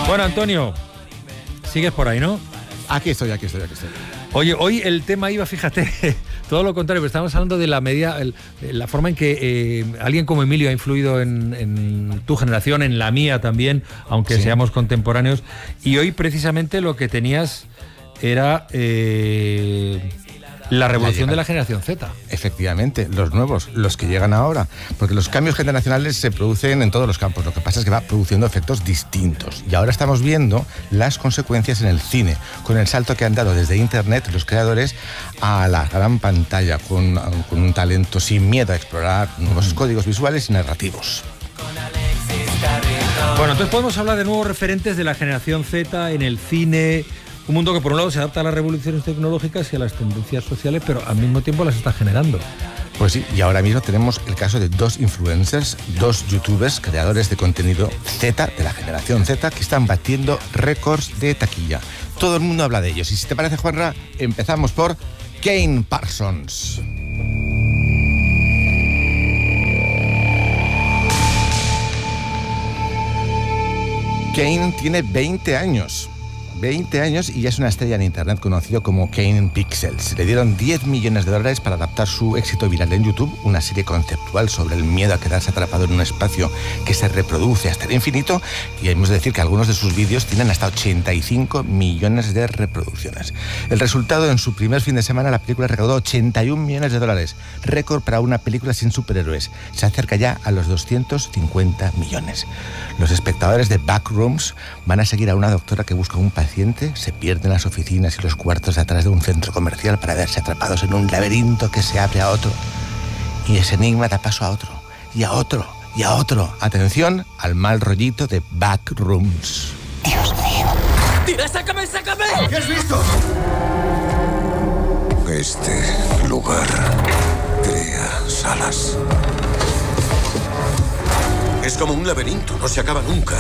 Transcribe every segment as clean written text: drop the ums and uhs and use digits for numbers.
Bueno, Antonio, sigues por ahí, ¿no? Aquí estoy. Oye, hoy el tema iba, fíjate, todo lo contrario, pero estamos hablando de la forma en que alguien como Emilio ha influido en tu generación, en la mía también, aunque seamos contemporáneos. Y hoy precisamente lo que tenías era la revolución de la generación Z. Efectivamente, los nuevos, los que llegan ahora. Porque los cambios generacionales se producen en todos los campos. Lo que pasa es que va produciendo efectos distintos. Y ahora estamos viendo las consecuencias en el cine, con el salto que han dado desde Internet los creadores a la gran pantalla, con un talento sin miedo a explorar nuevos códigos visuales y narrativos. Bueno, entonces podemos hablar de nuevos referentes de la generación Z en el cine. Un mundo que por un lado se adapta a las revoluciones tecnológicas y a las tendencias sociales, pero al mismo tiempo las está generando. Pues sí, y ahora mismo tenemos el caso de dos influencers, dos youtubers, creadores de contenido Z, de la generación Z, que están batiendo récords de taquilla. Todo el mundo habla de ellos. Y si te parece, Juanra, empezamos por Kane Parsons. Kane tiene 20 años y ya es una estrella en Internet, conocido como Kane Pixels. Le dieron $10 millones para adaptar su éxito viral en YouTube, una serie conceptual sobre el miedo a quedarse atrapado en un espacio que se reproduce hasta el infinito, y hemos de decir que algunos de sus vídeos tienen hasta 85 millones de reproducciones. El resultado: en su primer fin de semana la película recaudó $81 millones, récord para una película sin superhéroes. Se acerca ya a los 250 millones. Los espectadores de Backrooms van a seguir a una doctora que busca un paciente, se pierde en las oficinas y los cuartos de atrás de un centro comercial para verse atrapados en un laberinto que se abre a otro. Y ese enigma da paso a otro, y a otro, y a otro. Atención al mal rollito de Backrooms. Dios mío. ¡Tira, sácame! ¿Qué has visto? Este lugar crea salas. Es como un laberinto, no se acaba nunca.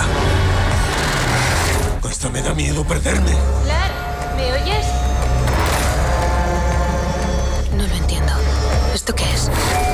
Hasta me da miedo perderme. Lar, ¿me oyes? No lo entiendo. ¿Esto qué es?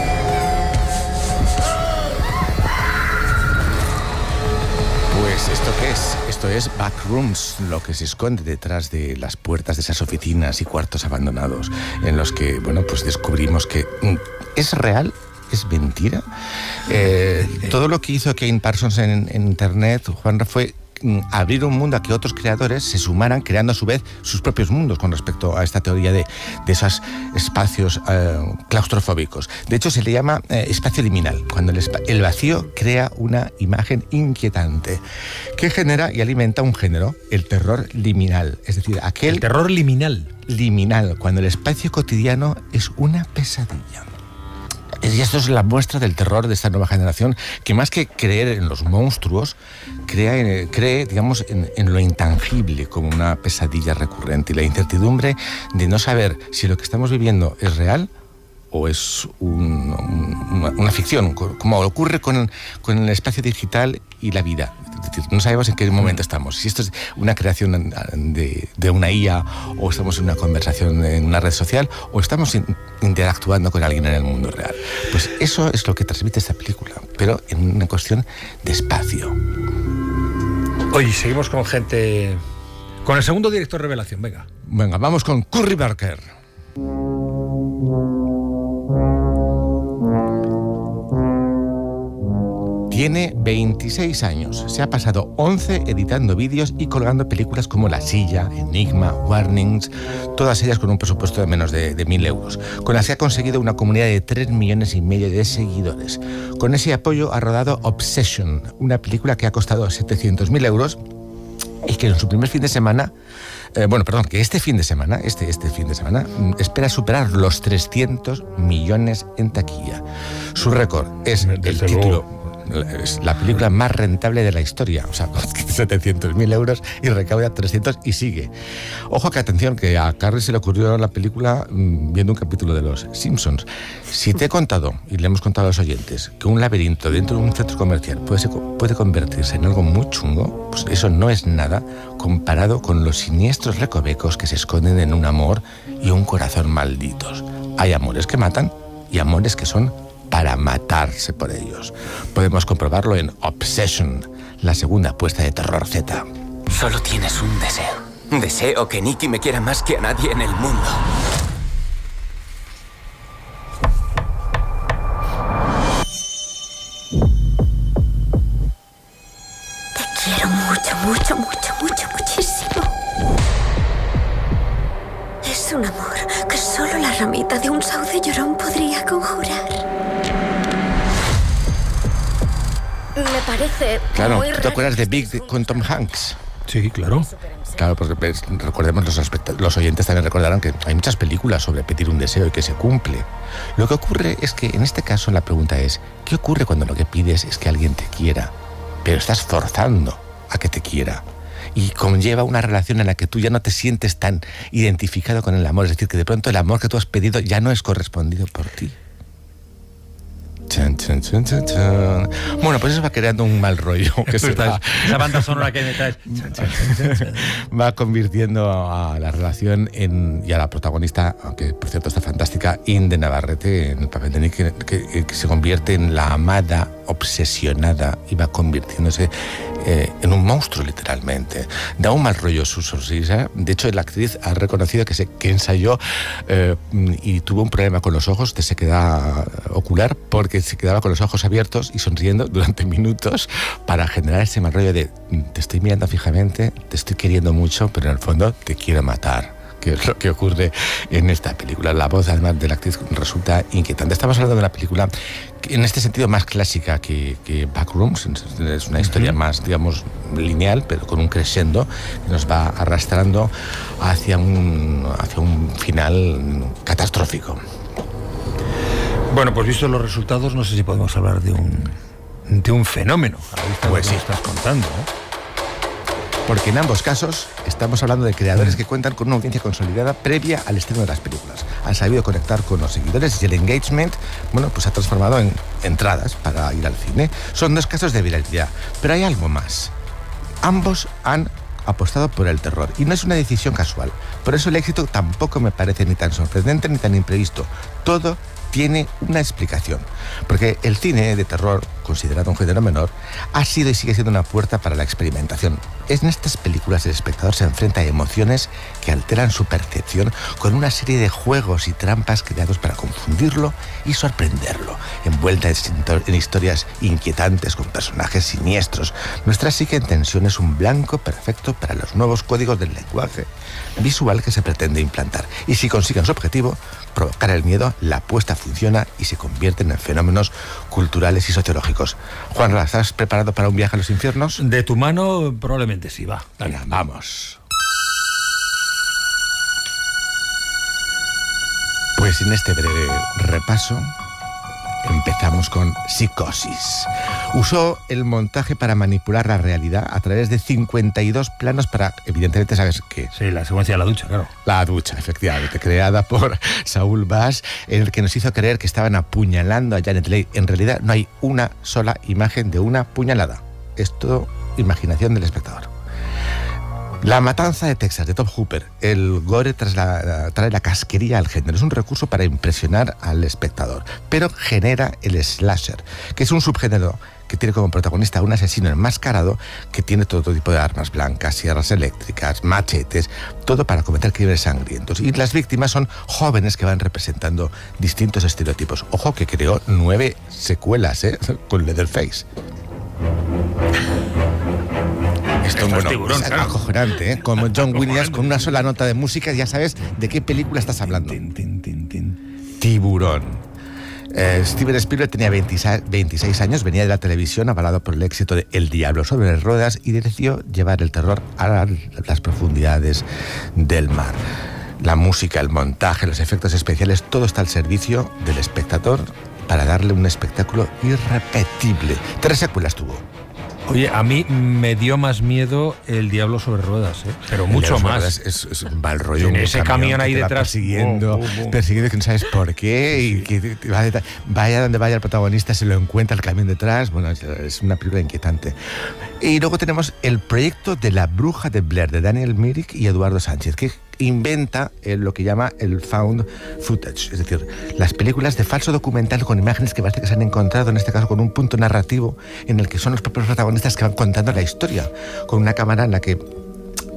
Pues, ¿esto qué es? Esto es Backrooms, lo que se esconde detrás de las puertas de esas oficinas y cuartos abandonados, en los que, bueno, pues descubrimos que es real. ¿Es mentira? Todo lo que hizo Kane Parsons en Internet, Juanra, fue abrir un mundo a que otros creadores se sumaran, creando a su vez sus propios mundos con respecto a esta teoría de esos espacios claustrofóbicos. De hecho, se le llama espacio liminal, cuando el vacío crea una imagen inquietante que genera y alimenta un género, el terror liminal. Es decir, El terror liminal. Liminal, cuando el espacio cotidiano es una pesadilla. Y esto es la muestra del terror de esta nueva generación, que más que creer en los monstruos, cree digamos, en lo intangible, como una pesadilla recurrente, y la incertidumbre de no saber si lo que estamos viviendo es real o es una ficción, como ocurre con el espacio digital y la vida. Es decir, no sabemos en qué momento estamos, si esto es una creación de una IA, o estamos en una conversación en una red social, o estamos interactuando con alguien en el mundo real. Pues eso es lo que transmite esta película, pero en una cuestión de espacio. Oye, seguimos con gente... Con el segundo director revelación, venga. Venga, vamos con Curry Barker. Tiene 26 años, se ha pasado 11 editando vídeos y colgando películas como La Silla, Enigma, Warnings, todas ellas con un presupuesto de menos de 1.000 euros, con las que ha conseguido una comunidad de 3,5 millones de seguidores. Con ese apoyo ha rodado Obsession, una película que ha costado 700.000 euros y que en su primer fin de semana, que este fin de semana espera superar los 300 millones en taquilla. Su récord es el título... Es la película más rentable de la historia, o sea, 700.000 euros y recauda 300 y sigue. Ojo, que atención, que a Carrie se le ocurrió la película viendo un capítulo de Los Simpsons. Si te he contado, y le hemos contado a los oyentes, que un laberinto dentro de un centro comercial puede convertirse en algo muy chungo, pues eso no es nada comparado con los siniestros recovecos que se esconden en un amor y un corazón malditos. Hay amores que matan y amores que son para matarse por ellos. Podemos comprobarlo en Obsession, la segunda apuesta de terror Z. Solo tienes un deseo. Deseo que Nicky me quiera más que a nadie en el mundo. Te quiero mucho, mucho, mucho, mucho, muchísimo. Es un amor que solo la ramita de un sauce llorón podría conjurar. Me parece Claro, muy ¿tú te acuerdas de Big con Tom Hanks? Sí, claro. Claro, porque recordemos, los oyentes también recordarán que hay muchas películas sobre pedir un deseo y que se cumple. Lo que ocurre es que en este caso la pregunta es, ¿qué ocurre cuando lo que pides es que alguien te quiera, pero estás forzando a que te quiera? Y conlleva una relación en la que tú ya no te sientes tan identificado con el amor, es decir, que de pronto el amor que tú has pedido ya no es correspondido por ti. Chan, chan, chan, chan, chan. Bueno, pues eso va creando un mal rollo que se va, Esa banda sonora que me traes. va convirtiendo a la relación y a la protagonista, aunque por cierto está fantástica, Inde Navarrete, en el papel de Nick, que se convierte en la amada, obsesionada, y va convirtiéndose en un monstruo, literalmente. Da un mal rollo su sonrisa. De hecho, la actriz ha reconocido que ensayó y tuvo un problema con los ojos de sequedad ocular, porque se quedaba con los ojos abiertos y sonriendo durante minutos para generar ese mal rollo de te estoy mirando fijamente, te estoy queriendo mucho, pero en el fondo te quiero matar, que es lo que ocurre en esta película. La voz, además, de la actriz resulta inquietante. Estamos hablando de una película que, en este sentido, más clásica que Backrooms. Es una historia más, digamos, lineal, pero con un crescendo que nos va arrastrando hacia un final catastrófico. Bueno, pues visto los resultados, no sé si podemos hablar de un fenómeno a la vista de lo que estás contando, ¿no? Porque en ambos casos estamos hablando de creadores que cuentan con una audiencia consolidada previa al estreno de las películas. Han sabido conectar con los seguidores y el engagement, bueno, pues se ha transformado en entradas para ir al cine. Son dos casos de viralidad, pero hay algo más. Ambos han apostado por el terror y no es una decisión casual. Por eso el éxito tampoco me parece ni tan sorprendente ni tan imprevisto. Todo tiene una explicación, porque el cine de terror, considerado un género menor, ha sido y sigue siendo una puerta para la experimentación. En estas películas el espectador se enfrenta a emociones que alteran su percepción con una serie de juegos y trampas creados para confundirlo y sorprenderlo, envueltas en historias inquietantes con personajes siniestros. Nuestra psique en tensión es un blanco perfecto para los nuevos códigos del lenguaje visual que se pretende implantar. Y si consiguen su objetivo, provocar el miedo, la apuesta funciona y se convierten en fenómenos culturales y sociológicos. Juan, ¿estás preparado para un viaje a los infiernos? De tu mano, probablemente sí, va. Venga, vamos. Pues en este breve repaso empezamos con Psicosis. Usó el montaje para manipular la realidad a través de 52 planos para, evidentemente, ¿sabes qué? Sí, la secuencia de la ducha, claro. La ducha, efectivamente, creada por Saul Bass, en el que nos hizo creer que estaban apuñalando a Janet Leigh. En realidad no hay una sola imagen de una puñalada. Es todo imaginación del espectador. La matanza de Texas, de Top Hooper. El gore trae la casquería al género. Es un recurso para impresionar al espectador, pero genera el slasher, que es un subgénero que tiene como protagonista a un asesino enmascarado que tiene todo tipo de armas blancas, sierras eléctricas, machetes, todo para cometer crímenes sangrientos. Y las víctimas son jóvenes que van representando distintos estereotipos. Ojo, que creó 9 secuelas, con Leatherface. Esto, bueno, tiburón, es acojonante, como John Williams, con una sola nota de música ya sabes de qué película estás hablando. Tiburón. Steven Spielberg tenía 26 años, venía de la televisión, avalado por el éxito de El Diablo sobre ruedas, y decidió llevar el terror a las profundidades del mar. La música, el montaje, los efectos especiales, todo está al servicio del espectador para darle un espectáculo irrepetible. 3 secuelas tuvo. Oye, a mí me dio más miedo El Diablo sobre ruedas, pero mucho más. Es un mal rollo. En ese camión ahí detrás. Persiguiendo que no sabes por qué, y que vaya donde vaya el protagonista se lo encuentra el camión detrás. Bueno, es una película inquietante. Y luego tenemos El proyecto de la bruja de Blair, de Daniel Myrick y Eduardo Sánchez, que inventa lo que llama el found footage, es decir, las películas de falso documental con imágenes que parece que se han encontrado, en este caso con un punto narrativo en el que son los propios protagonistas que van contando la historia, con una cámara en la que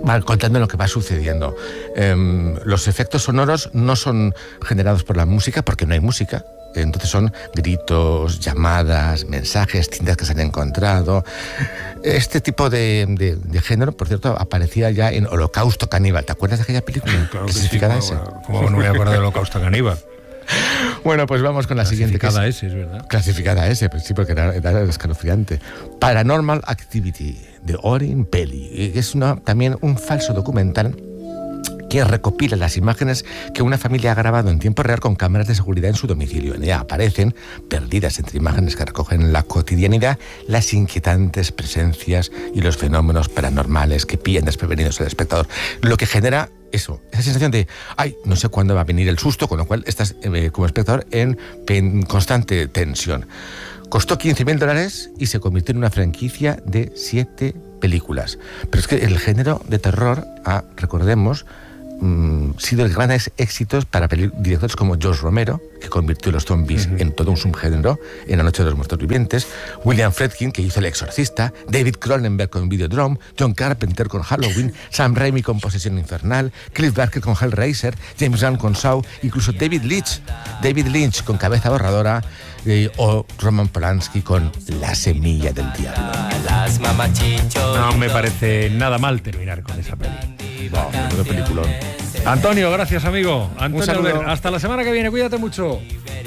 va contando lo que va sucediendo. Los efectos sonoros no son generados por la música, porque no hay música. Entonces son gritos, llamadas, mensajes, tintas que se han encontrado. Este tipo de género, por cierto, aparecía ya en Holocausto Caníbal. ¿Te acuerdas de aquella película? Claro que sí, ¿cómo no me voy a acordar del Holocausto Caníbal? Bueno, pues vamos con la siguiente. Clasificada S, es verdad. Clasificada S, pues sí, porque era escalofriante. Paranormal Activity, de Orin Peli. Es también un falso documental que recopila las imágenes que una familia ha grabado en tiempo real con cámaras de seguridad en su domicilio. En ella aparecen, perdidas entre imágenes que recogen en la cotidianidad, las inquietantes presencias y los fenómenos paranormales que pillan desprevenidos al espectador. Lo que genera esa sensación de, no sé cuándo va a venir el susto, con lo cual estás como espectador en constante tensión. Costó $15.000 y se convirtió en una franquicia de 7 películas. Pero es que el género de terror, recordemos, sido el gran éxito para directores como George Romero, que convirtió los zombies en todo un subgénero en La Noche de los Muertos Vivientes, William Friedkin, que hizo El Exorcista, David Cronenberg con Videodrome, John Carpenter con Halloween, Sam Raimi con Posesión Infernal, Cliff Barker con Hellraiser, James Gunn con Saw, incluso David Lynch con Cabeza Borradora, o Roman Polanski con La Semilla del Diablo. No me parece nada mal terminar con esa peli. Wow, peliculón. Antonio, gracias, amigo. Un saludo. Hasta la semana que viene, cuídate mucho.